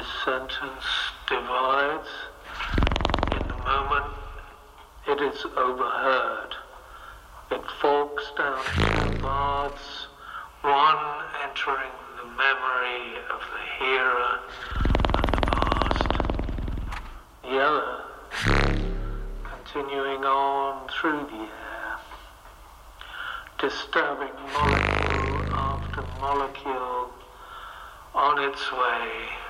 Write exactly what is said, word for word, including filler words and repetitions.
this sentence divides in the moment it is overheard. It forks down two paths, one entering the memory of the hearer and the past, the other continuing on through the air, disturbing molecule after molecule on its way